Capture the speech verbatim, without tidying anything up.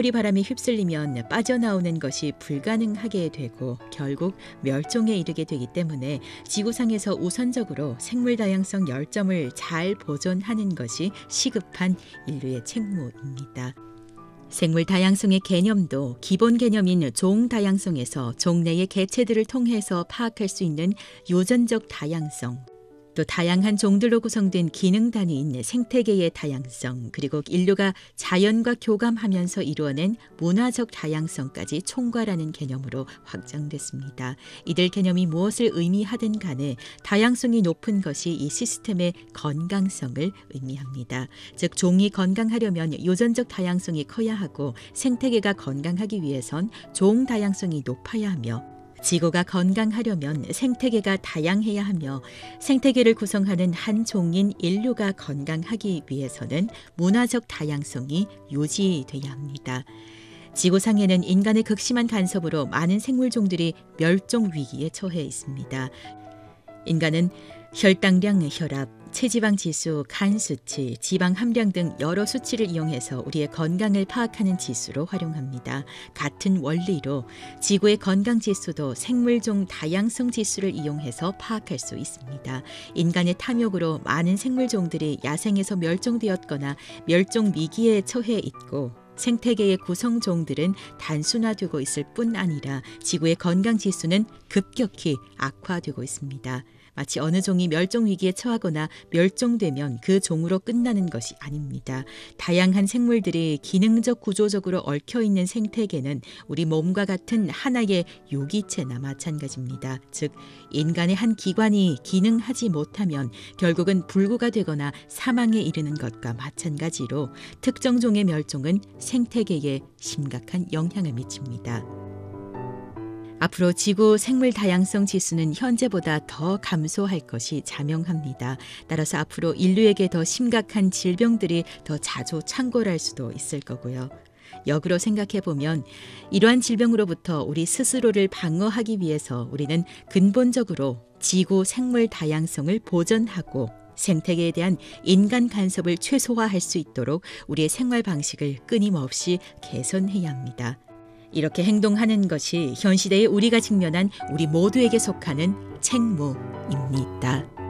아무리 바람이 휩쓸리면 빠져나오는 것이 불가능하게 되고 결국 멸종에 이르게 되기 때문에 지구상에서 우선적으로 생물 다양성 열점을 잘 보존하는 것이 시급한 인류의 책무입니다. 생물 다양성의 개념도 기본 개념인 종 다양성에서 종내의 개체들을 통해서 파악할 수 있는 유전적 다양성, 또 다양한 종들로 구성된 기능 단위인 생태계의 다양성, 그리고 인류가 자연과 교감하면서 이루어낸 문화적 다양성까지 총괄하는 개념으로 확장됐습니다. 이들 개념이 무엇을 의미하든 간에 다양성이 높은 것이 이 시스템의 건강성을 의미합니다. 즉 종이 건강하려면 유전적 다양성이 커야 하고 생태계가 건강하기 위해선 종 다양성이 높아야 하며 지구가 건강하려면 생태계가 다양해야 하며 생태계를 구성하는 한 종인 인류가 건강하기 위해서는 문화적 다양성이 유지돼야 합니다. 지구상에는 인간의 극심한 간섭으로 많은 생물종들이 멸종 위기에 처해 있습니다. 인간은 혈당량, 혈압, 체지방 지수, 간 수치, 지방 함량 등 여러 수치를 이용해서 우리의 건강을 파악하는 지수로 활용합니다. 같은 원리로 지구의 건강 지수도 생물종 다양성 지수를 이용해서 파악할 수 있습니다. 인간의 탐욕으로 많은 생물종들이 야생에서 멸종되었거나 멸종 위기에 처해 있고 생태계의 구성종들은 단순화되고 있을 뿐 아니라 지구의 건강 지수는 급격히 악화되고 있습니다. 마치 어느 종이 멸종 위기에 처하거나 멸종되면 그 종으로 끝나는 것이 아닙니다. 다양한 생물들이 기능적 구조적으로 얽혀있는 생태계는 우리 몸과 같은 하나의 유기체나 마찬가지입니다. 즉 인간의 한 기관이 기능하지 못하면 결국은 불구가 되거나 사망에 이르는 것과 마찬가지로 특정 종의 멸종은 생태계에 심각한 영향을 미칩니다. 앞으로 지구 생물 다양성 지수는 현재보다 더 감소할 것이 자명합니다. 따라서 앞으로 인류에게 더 심각한 질병들이 더 자주 창궐할 수도 있을 거고요. 역으로 생각해보면 이러한 질병으로부터 우리 스스로를 방어하기 위해서 우리는 근본적으로 지구 생물 다양성을 보존하고 생태계에 대한 인간 간섭을 최소화할 수 있도록 우리의 생활 방식을 끊임없이 개선해야 합니다. 이렇게 행동하는 것이 현 시대의 우리가 직면한 우리 모두에게 속하는 책무입니다.